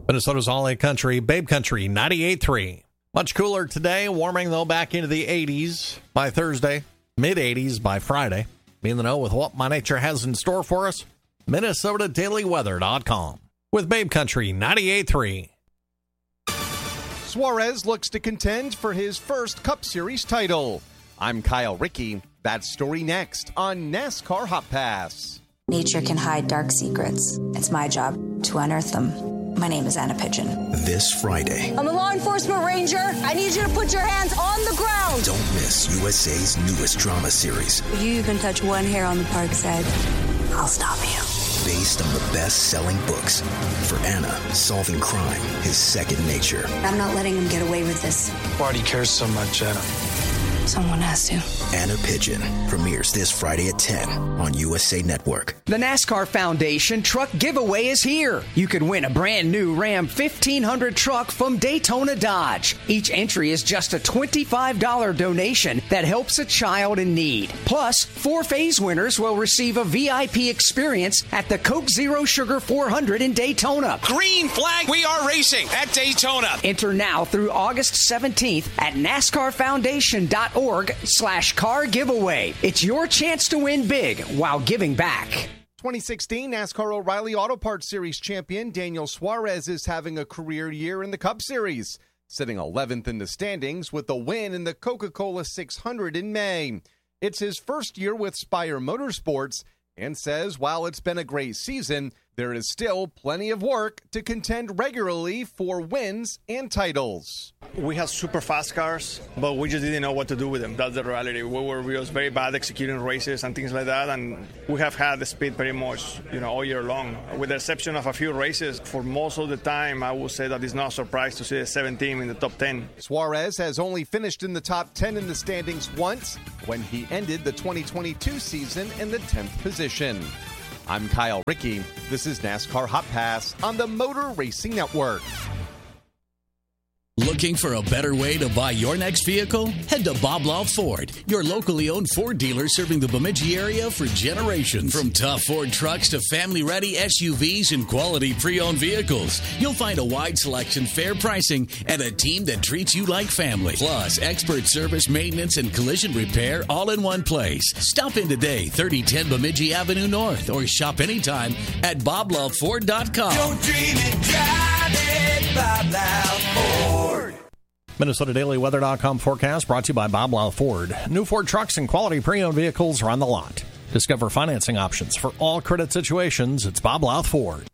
Minnesota's all-in country, Babe Country 98.3. Much cooler today, warming though back into the 80s by Thursday, mid-80s by Friday. Be in the know with what My Nature has in store for us. MinnesotaDailyWeather.com with Babe Country 98.3. Suarez looks to contend for his first Cup Series title. I'm Kyle Rickey. That story next on NASCAR Hot Pass. Nature can hide dark secrets. It's my job to unearth them. My name is Anna Pigeon. This Friday. I'm a law enforcement ranger. I need you to put your hands on the ground. Don't miss USA's newest drama series. If you even touch one hair on the park's edge, I'll stop you. Based on the best-selling books. For Anna, solving crime is second nature. I'm not letting him get away with this. Why do you care so much, Anna? Someone has to. Anna Pigeon premieres this Friday at 10 on USA Network. The NASCAR Foundation Truck Giveaway is here. You could win a brand new Ram 1500 truck from Daytona Dodge. Each entry is just a $25 donation that helps a child in need. Plus, 4 phase winners will receive a VIP experience at the Coke Zero Sugar 400 in Daytona. Green flag, we are racing at Daytona. Enter now through August 17th at NASCARFoundation.org/car giveaway. It's your chance to win big while giving back. 2016 NASCAR O'Reilly Auto Parts Series champion Daniel Suarez is having a career year in the Cup Series, sitting 11th in the standings with a win in the Coca-Cola 600 in May. It's his first year with Spire Motorsports and says while it's been a great season, there is still plenty of work to contend regularly for wins and titles. We have super fast cars, but we just didn't know what to do with them. That's the reality. We were just very bad executing races and things like that, and we have had the speed pretty much, all year long. With the exception of a few races, for most of the time, I would say that it's not a surprise to see the 17 in the top 10. Suarez has only finished in the top 10 in the standings once, when he ended the 2022 season in the 10th position. I'm Kyle Rickey. This is NASCAR Hot Pass on the Motor Racing Network. Looking for a better way to buy your next vehicle? Head to Bob Law Ford, your locally owned Ford dealer serving the Bemidji area for generations. From tough Ford trucks to family-ready SUVs and quality pre-owned vehicles, you'll find a wide selection, fair pricing, and a team that treats you like family. Plus, expert service, maintenance, and collision repair all in one place. Stop in today, 3010 Bemidji Avenue North, or shop anytime at BobLawFord.com. Don't dream it, drive it, Bob Law Ford. MinnesotaDailyWeather.com forecast brought to you by Bob Law Ford. New Ford trucks and quality pre-owned vehicles are on the lot. Discover financing options for all credit situations. It's Bob Law Ford.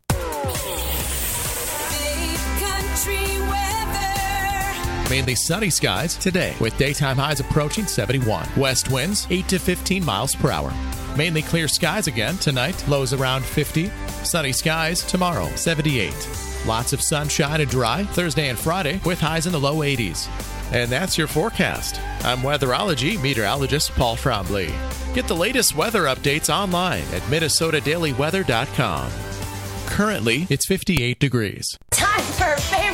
Mainly sunny skies today with daytime highs approaching 71. West winds 8 to 15 miles per hour. Mainly clear skies again tonight. Lows around 50. Sunny skies tomorrow 78. Lots of sunshine and dry Thursday and Friday with highs in the low 80s. And that's your forecast. I'm weatherology meteorologist Paul Trombley. Get the latest weather updates online at MinnesotaDailyWeather.com. Currently, it's 58 degrees. Time for favorite.